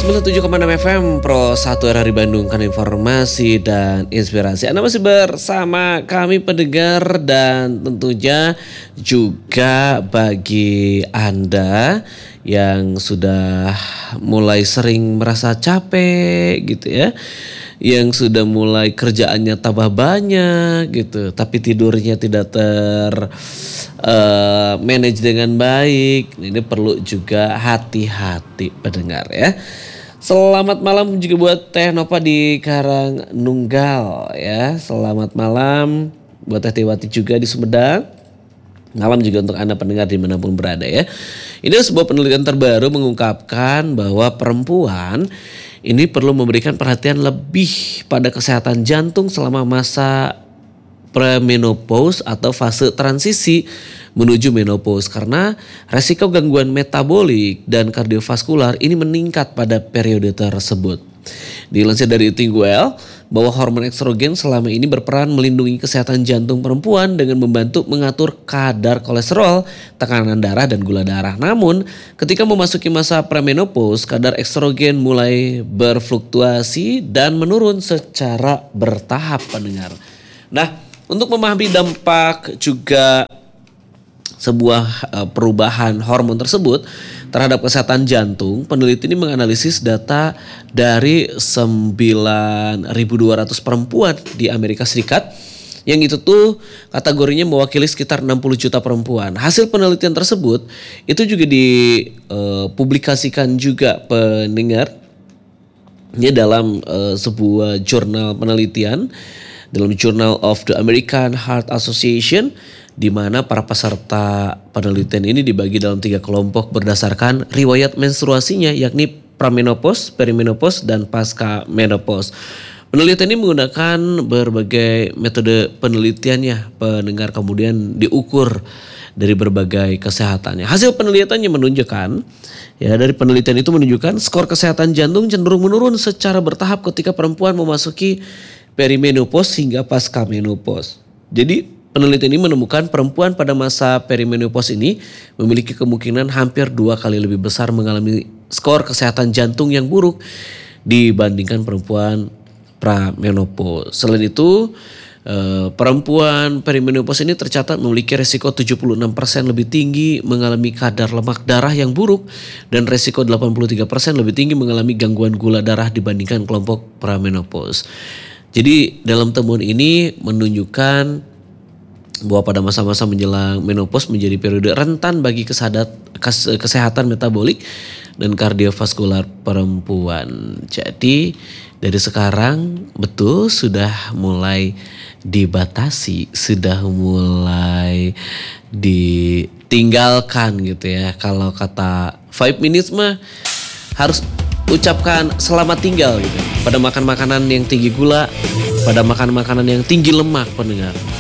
97,6 FM Pro 1 RRI Bandung kan informasi dan inspirasi. Anda masih bersama kami pendengar dan tentunya juga bagi Anda yang sudah mulai sering merasa capek gitu ya. Yang sudah mulai kerjaannya tambah banyak gitu, tapi tidurnya tidak manage dengan baik. Ini perlu juga hati-hati pendengar ya. Selamat malam juga buat Teh Nova di Karangnunggal ya. Selamat malam buat Teh Tiwati juga di Sumedang. Malam juga untuk Anda pendengar dimanapun berada ya. Ini sebuah penelitian terbaru mengungkapkan bahwa perempuan ini perlu memberikan perhatian lebih pada kesehatan jantung selama masa premenopause atau fase transisi menuju menopause karena resiko gangguan metabolik dan kardiovaskular ini meningkat pada periode tersebut. Dilansir dari Think Well bahwa hormon estrogen selama ini berperan melindungi kesehatan jantung perempuan dengan membantu mengatur kadar kolesterol, tekanan darah dan gula darah. Namun, ketika memasuki masa premenopause, kadar estrogen mulai berfluktuasi dan menurun secara bertahap pendengar. Nah, untuk memahami dampak juga sebuah perubahan hormon tersebut terhadap kesehatan jantung, peneliti ini menganalisis data dari 9.200 perempuan di Amerika Serikat yang itu tuh kategorinya mewakili sekitar 60 juta perempuan. Hasil penelitian tersebut itu juga dipublikasikan juga pendengar ya dalam sebuah jurnal penelitian dalam Journal of the American Heart Association, di mana para peserta penelitian ini dibagi dalam 3 kelompok berdasarkan riwayat menstruasinya, yakni pramenopause, perimenopause, dan pasca menopause. Penelitian ini menggunakan berbagai metode penelitiannya, pendengar, kemudian diukur dari berbagai kesehatannya. Hasil penelitiannya menunjukkan, ya dari penelitian itu menunjukkan skor kesehatan jantung cenderung menurun secara bertahap ketika perempuan memasuki perimenopause hingga pasca menopause. Jadi penelitian ini menemukan perempuan pada masa perimenopause ini memiliki kemungkinan hampir 2 kali lebih besar mengalami skor kesehatan jantung yang buruk dibandingkan perempuan pramenopause. Selain itu, perempuan perimenopause ini tercatat memiliki resiko 76% lebih tinggi mengalami kadar lemak darah yang buruk dan resiko 83% lebih tinggi mengalami gangguan gula darah dibandingkan kelompok pramenopause. Jadi dalam temuan ini menunjukkan bahwa pada masa-masa menjelang menopause menjadi periode rentan bagi kesehatan metabolik dan kardiovaskular perempuan. Jadi dari sekarang betul sudah mulai dibatasi, sudah mulai ditinggalkan gitu ya. Kalau kata 5 minutes mah harus ucapkan selamat tinggal gitu. Pada makan makanan yang tinggi gula, pada makan makanan yang tinggi lemak pendengar.